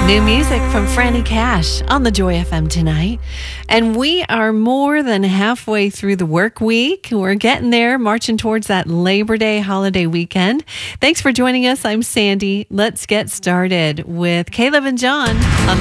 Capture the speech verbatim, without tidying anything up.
New music from Franny Cash on the Joy F M tonight. And we are more than halfway through the work week. We're getting there, marching towards that Labor Day holiday weekend. Thanks for joining us. I'm Sandy. Let's get started with Caleb and John on the